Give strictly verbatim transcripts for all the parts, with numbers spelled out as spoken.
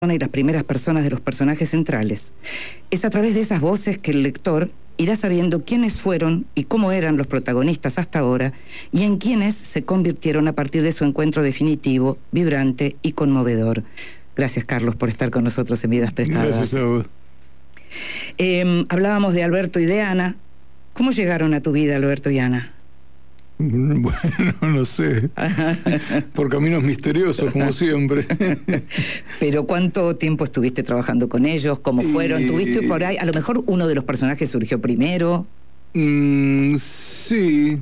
y las primeras personas de los personajes centrales. Es a través de esas voces que el lector irá sabiendo quiénes fueron y cómo eran los protagonistas hasta ahora y en quiénes se convirtieron a partir de su encuentro definitivo, vibrante y conmovedor. Gracias, Carlos, por estar con nosotros en Vidas Prestadas. Gracias a vos. Eh, hablábamos de Alberto y de Ana. ¿Cómo llegaron a tu vida, Alberto y Ana? Bueno, no sé. Por caminos misteriosos, como siempre. Pero ¿cuánto tiempo estuviste trabajando con ellos? ¿Cómo fueron? Y... ¿Tuviste por ahí? A lo mejor uno de los personajes surgió primero. Mm, sí.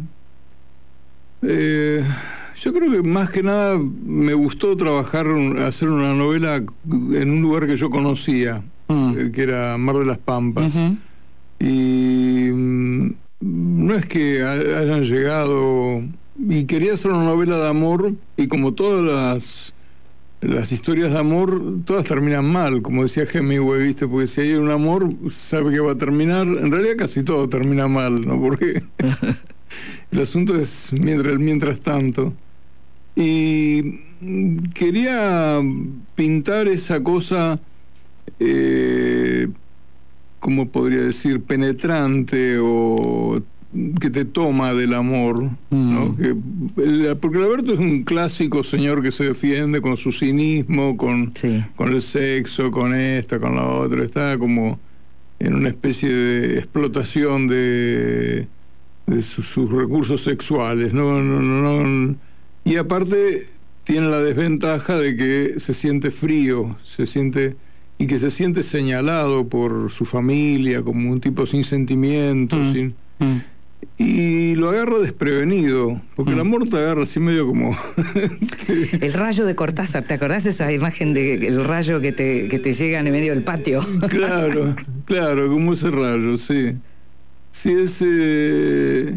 Eh, yo creo que más que nada me gustó trabajar, hacer una novela en un lugar que yo conocía, mm. que era Mar de las Pampas. Uh-huh. Y... Mm, no es que hayan llegado, y quería hacer una novela de amor, y como todas las las historias de amor, todas terminan mal, como decía Hemingway, ¿viste? Porque si hay un amor, sabe que va a terminar. En realidad casi todo termina mal, ¿no? Porque el asunto es mientras, mientras tanto. Y quería pintar esa cosa, eh, ¿cómo podría decir? Penetrante o que te toma del amor, mm. ¿no? Que, el, porque el Alberto es un clásico señor que se defiende con su cinismo, con, sí. con el sexo, con esta, con la otra. Está como en una especie de explotación de, de su, sus recursos sexuales, ¿no? No, no, no. Y aparte tiene la desventaja de que se siente frío, se siente... y que se siente señalado por su familia como un tipo sin sentimientos, mm, sin... Mm. y lo agarra desprevenido, porque mm. el amor te agarra así medio como... El rayo de Cortázar, ¿te acordás esa imagen del rayo que te, que te llega en el medio del patio? Claro, claro, como ese rayo, sí. Sí, ese...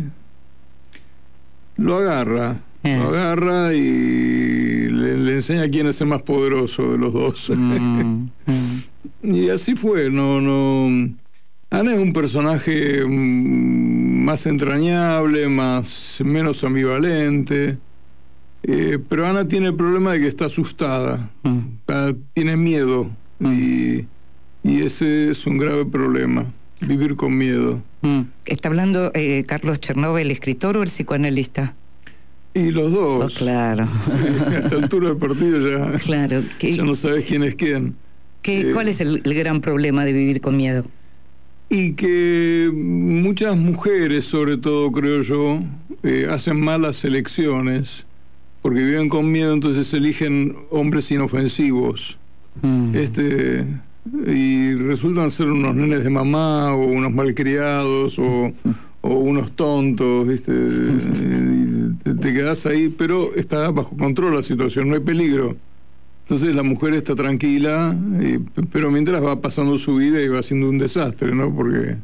lo agarra, eh. lo agarra y... Le, le enseña quién es el más poderoso de los dos. Mm, mm. Y así fue. No, no. Ana es un personaje más entrañable, más menos ambivalente. Eh, pero Ana tiene el problema de que está asustada. Mm. Está, tiene miedo. Mm. Y, y ese es un grave problema. Vivir con miedo. Mm. ¿Está hablando eh, Carlos Chernow, el escritor o el psicoanalista? Y los dos. Oh, claro. Sí, a esta altura del partido ya, claro, que, ya no sabes quién es quién. Que, eh, ¿Cuál es el, el gran problema de vivir con miedo? Y que muchas mujeres, sobre todo, creo yo, eh, hacen malas elecciones, porque viven con miedo, entonces eligen hombres inofensivos. Mm. Este... y resultan ser unos nenes de mamá, o unos malcriados, o... o unos tontos, ¿viste? te, te quedás ahí, pero está bajo control la situación, no hay peligro. Entonces la mujer está tranquila, y, pero mientras va pasando su vida y va haciendo un desastre, ¿no? Porque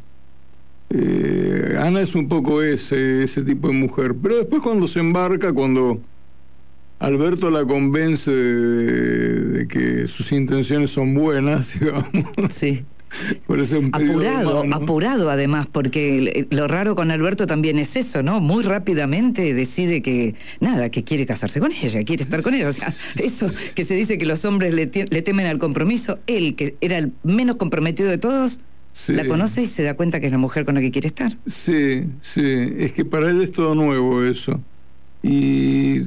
eh, Ana es un poco ese, ese tipo de mujer. Pero después cuando se embarca, cuando Alberto la convence de, de que sus intenciones son buenas, digamos... Sí. Por eso un apurado, apurado además, porque lo raro con Alberto también es eso, ¿no? Muy rápidamente decide que, nada, que quiere casarse con ella, quiere estar con ella. O sea, eso que se dice que los hombres le, le temen al compromiso, él, que era el menos comprometido de todos, sí. la conoce y se da cuenta que es la mujer con la que quiere estar. Sí, sí, es que para él es todo nuevo eso. Y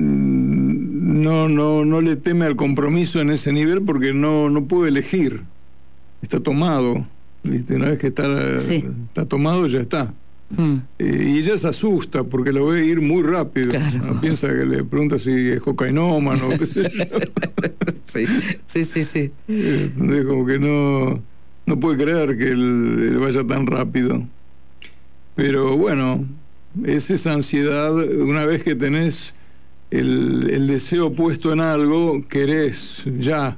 mmm, no, no, no le teme al compromiso en ese nivel porque no, no puede elegir. Está tomado, ¿viste? Una vez que está, sí. está tomado, ya está. Mm. Eh, y ella se asusta porque lo ve ir muy rápido. Claro. ¿No? Piensa que le pregunta si es cocainómano o qué sé yo. Sí, sí, sí. sí. Eh, es como que no, no puede creer que él, él vaya tan rápido. Pero bueno, es esa ansiedad. Una vez que tenés El, el deseo puesto en algo, querés ya,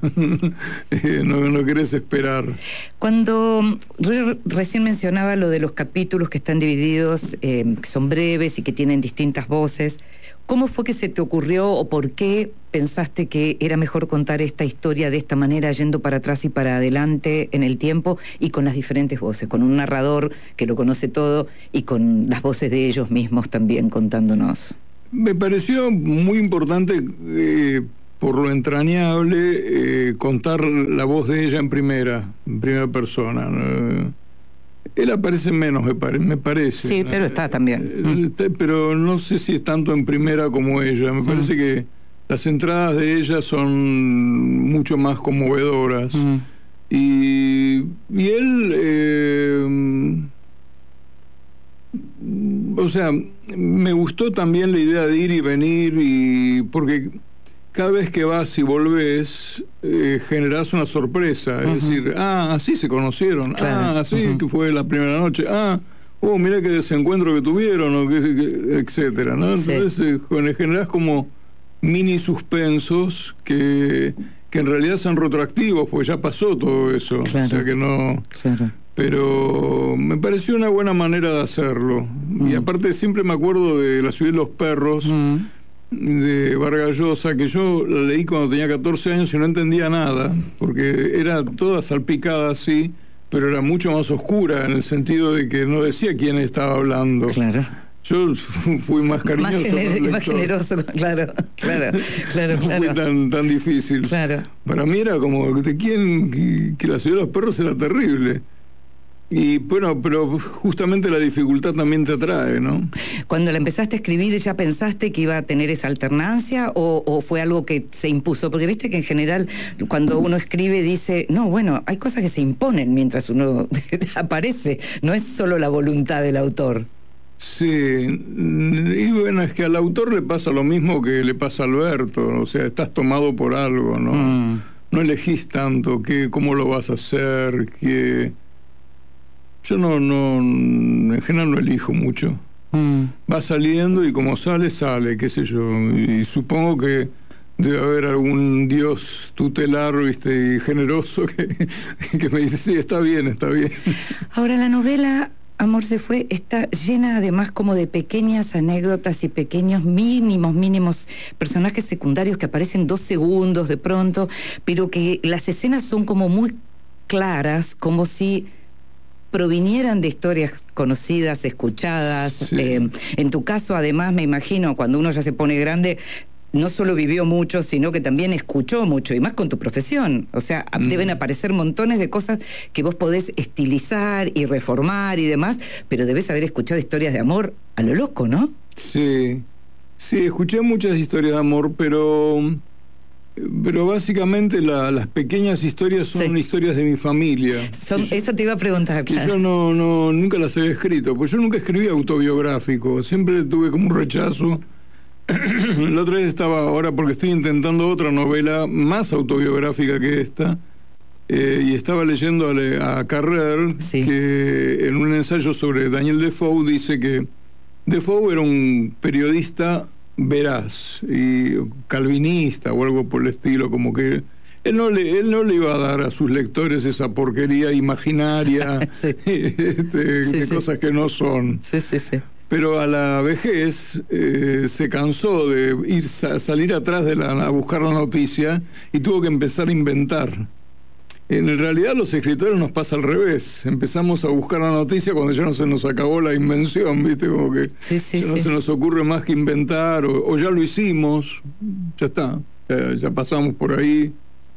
no, no querés esperar. Cuando re, recién mencionaba lo de los capítulos que están divididos, eh, que son breves y que tienen distintas voces, ¿cómo fue que se te ocurrió o por qué pensaste que era mejor contar esta historia de esta manera, yendo para atrás y para adelante en el tiempo y con las diferentes voces, con un narrador que lo conoce todo y con las voces de ellos mismos también contándonos? Me pareció muy importante eh, por lo entrañable, eh, contar la voz de ella en primera, en primera persona. ¿no? Él aparece menos, me, pare, me parece. Sí, pero está también. Eh, pero no sé si es tanto en primera como ella. Me mm. parece que las entradas de ella son mucho más conmovedoras. Mm. Y, y él... Eh, o sea, me gustó también la idea de ir y venir, y porque cada vez que vas y volvés eh, generás una sorpresa, uh-huh. es decir, ah, así se conocieron, claro. ah, así uh-huh. que fue la primera noche, ah, oh, mira qué desencuentro que tuvieron, o que, que, etcétera, ¿no? Entonces sí. eh, generás como mini suspensos que, que en realidad son retroactivos, porque ya pasó todo eso, claro. o sea que no... Claro. Pero me pareció una buena manera de hacerlo. Mm. Y aparte siempre me acuerdo de La ciudad de los perros, mm. de Vargas Llosa, que yo la leí cuando tenía catorce años y no entendía nada, porque era toda salpicada así, pero era mucho más oscura, en el sentido de que no decía quién estaba hablando. Claro. Yo fui más cariñoso. Más, gener más generoso, claro, claro, claro. No claro. fue tan, tan difícil. Claro. Para mí era como, ¿de quién? Que, que La ciudad de los perros era terrible. Y bueno, pero justamente la dificultad también te atrae, ¿no? Cuando la empezaste a escribir, ¿ya pensaste que iba a tener esa alternancia o, o fue algo que se impuso? Porque viste que en general cuando uno escribe dice, no, bueno, hay cosas que se imponen mientras uno aparece, no es solo la voluntad del autor. Sí, y bueno, es que al autor le pasa lo mismo que le pasa a Alberto, o sea, estás tomado por algo, ¿no? Mm. No elegís tanto, que, cómo lo vas a hacer, que... Yo no, no, en general no elijo mucho. Mm. Va saliendo y como sale, sale, qué sé yo. Y supongo que debe haber algún dios tutelar, viste, y generoso que, que me dice, sí, está bien, está bien. Ahora, la novela Amor se fue está llena además como de pequeñas anécdotas y pequeños mínimos, mínimos personajes secundarios que aparecen dos segundos de pronto, pero que las escenas son como muy claras, como si... provinieran de historias conocidas, escuchadas. Sí. Eh, en tu caso, además, me imagino, cuando uno ya se pone grande, no solo vivió mucho, sino que también escuchó mucho, y más con tu profesión. O sea, mm. deben aparecer montones de cosas que vos podés estilizar y reformar y demás, pero debes haber escuchado historias de amor a lo loco, ¿no? Sí, sí, escuché muchas historias de amor, pero... Pero básicamente la, las pequeñas historias son sí. historias de mi familia. Son, yo, eso te iba a preguntar, que claro. yo no, no, nunca las había escrito, pues yo nunca escribí autobiográfico, siempre tuve como un rechazo. La otra vez estaba, ahora porque estoy intentando otra novela más autobiográfica que esta, eh, y estaba leyendo a, a Carrer, sí. que en un ensayo sobre Daniel Defoe dice que Defoe era un periodista veraz y calvinista o algo por el estilo, como que él no le él no le iba a dar a sus lectores esa porquería imaginaria sí. este, sí, de sí. cosas que no son. Sí, sí, sí. Pero a la vejez eh, se cansó de ir a salir atrás de la a buscar la noticia y tuvo que empezar a inventar. En realidad los escritores nos pasa al revés. Empezamos a buscar la noticia cuando ya no se nos acabó la invención, ¿viste? Como que sí, sí, ya no sí. se nos ocurre más que inventar, o, o ya lo hicimos, ya está, ya, ya pasamos por ahí.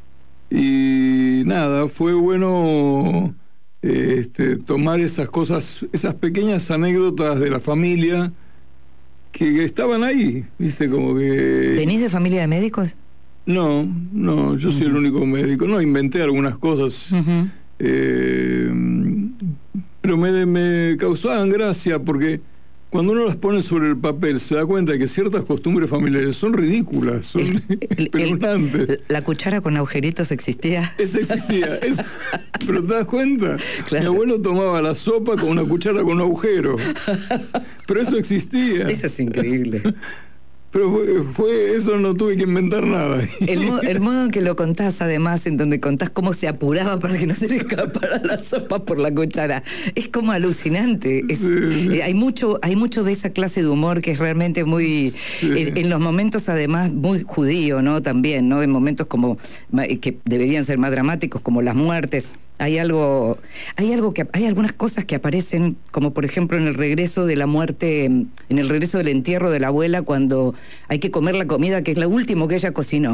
Y nada, fue bueno eh, este, tomar esas cosas, esas pequeñas anécdotas de la familia que, que estaban ahí, ¿viste? Como que... ¿Venís de familia de médicos? No, no, yo soy uh-huh. el único médico. No, inventé algunas cosas, uh-huh. eh, pero me, me causaban gracia porque cuando uno las pone sobre el papel se da cuenta de que ciertas costumbres familiares son ridículas, son espeluznantes. ¿La cuchara con agujeritos existía? Esa existía, es, pero ¿te das cuenta? Claro. Mi abuelo tomaba la sopa con una cuchara con un agujero, pero eso existía. Eso es increíble. Pero fue, fue eso, no tuve que inventar nada. El, mo el modo en que lo contás, además, en donde contás cómo se apuraba para que no se le escapara la sopa por la cuchara, es como alucinante. Es, sí. eh, hay mucho hay mucho de esa clase de humor que es realmente muy... Sí. En, en los momentos, además, muy judío, ¿no? También, ¿no? En momentos como que deberían ser más dramáticos, como las muertes. Hay algo, hay algo que hay algunas cosas que aparecen, como por ejemplo en el regreso de la muerte, en el regreso del entierro de la abuela, cuando hay que comer la comida que es lo último que ella cocinó.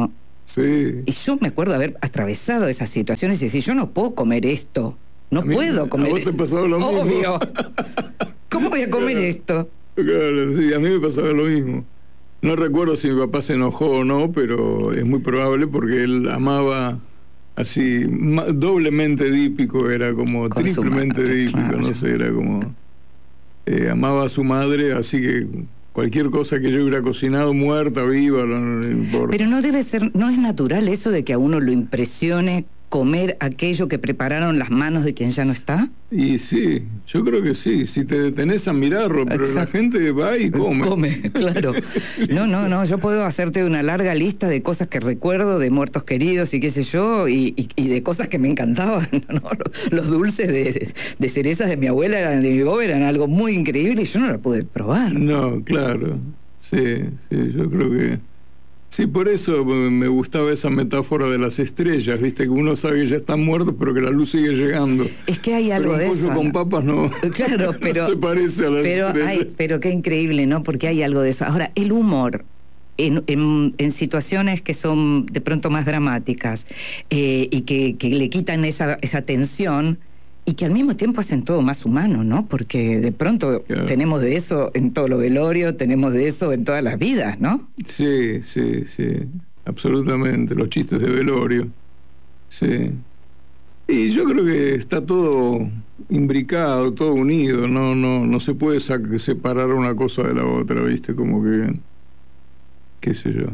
Sí. Y yo me acuerdo haber atravesado esas situaciones y decir, yo no puedo comer esto. No mí, puedo comer esto. ¿A vos te pasaba lo mismo? Obvio. ¿Cómo voy a comer claro, esto? Claro, sí, a mí me pasaba lo mismo. No recuerdo si mi papá se enojó o no, pero es muy probable porque él amaba así, doblemente dípico, era como Con triplemente madre, dípico, claro. no sé, era como... Eh, amaba a su madre, así que cualquier cosa que yo hubiera cocinado, muerta, viva, no, no importa. Pero no debe ser, no es natural eso de que a uno lo impresione comer aquello que prepararon las manos de quien ya no está. Y sí, yo creo que sí, si te detenés a mirarlo, pero Exacto. la gente va y come. Come, claro. No, no, no, yo puedo hacerte una larga lista de cosas que recuerdo, de muertos queridos y qué sé yo, y, y, y de cosas que me encantaban, ¿no? Los, los dulces de, de cerezas de mi abuela, eran, de mi boba, eran algo muy increíble y yo no lo pude probar. No, claro, sí, sí, yo creo que... Sí, por eso me gustaba esa metáfora de las estrellas, viste, que uno sabe que ya están muertos, pero que la luz sigue llegando. Es que hay algo pero de un pollo eso. con ¿no? papas no, Claro, pero, no se parece a la pero, estrella. hay, pero qué increíble, ¿no? Porque hay algo de eso. Ahora, el humor en, en, en situaciones que son de pronto más dramáticas eh, y que, que le quitan esa, esa tensión y que al mismo tiempo hacen todo más humano, ¿no? Porque de pronto claro. tenemos de eso en todo lo velorio, tenemos de eso en todas las vidas, ¿no? Sí, sí, sí, absolutamente, los chistes de velorio, sí. Y yo creo que está todo imbricado, todo unido, no, no, no se puede separar una cosa de la otra, ¿viste? Como que, qué sé yo.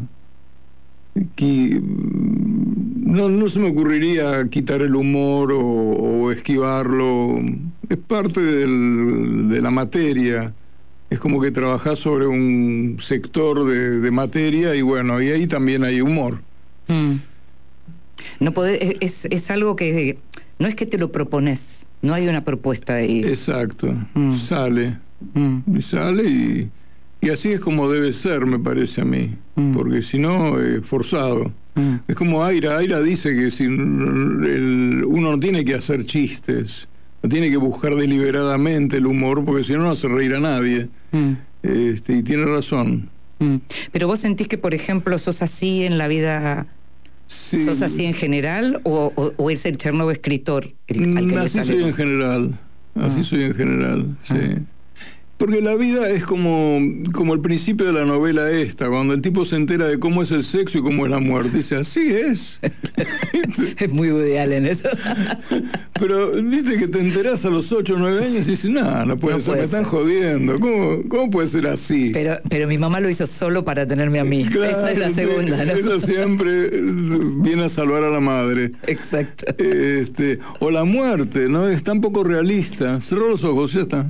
Qui, no, no se me ocurriría quitar el humor o, o esquivarlo. Es parte del, de la materia. Es como que trabajás sobre un sector de, de materia y bueno, y ahí también hay humor. Mm. No podés, es, es algo que no es que te lo propones, no hay una propuesta ahí. Exacto, mm. sale, mm. y sale y, y así es como debe ser, me parece a mí, mm. porque si no es forzado. Mm. Es como Aira, Aira dice que si el, uno no tiene que hacer chistes, no tiene que buscar deliberadamente el humor, porque si no no hace reír a nadie. Mm. Este, y tiene razón. Mm. Pero vos sentís que, por ejemplo, sos así en la vida... Sí. ¿Sos así en general o, o, o es el Chernobyl escritor el, al que así le sale soy con... en general, así ah. soy en general, sí. Ah. Porque la vida es como, como el principio de la novela esta, cuando el tipo se entera de cómo es el sexo y cómo es la muerte. Dice, así es. Es muy Woody Allen eso. Pero viste que te enterás a los ocho o nueve años y dices, no, no puede no ser, puede me ser. están jodiendo. ¿Cómo, ¿Cómo puede ser así? Pero, pero mi mamá lo hizo solo para tenerme a mí. Claro, esa es la segunda, sí, ¿no? Esa siempre viene a salvar a la madre. Exacto. Este, o la muerte, ¿no? Es tan poco realista. Cerró los ojos, ya está.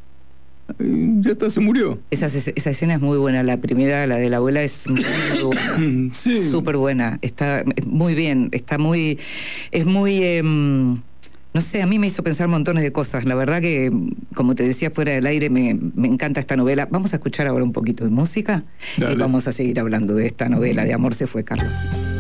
Ya está, se murió. Esa, esa escena es muy buena. La primera, la de la abuela, es muy buena. Sí. Súper buena. Está muy bien. Está muy... Es muy... Eh, no sé, a mí me hizo pensar montones de cosas. La verdad que, como te decía fuera del aire, me, me encanta esta novela. Vamos a escuchar ahora un poquito de música. Dale. Y vamos a seguir hablando de esta novela de Amor se fue, Carlos.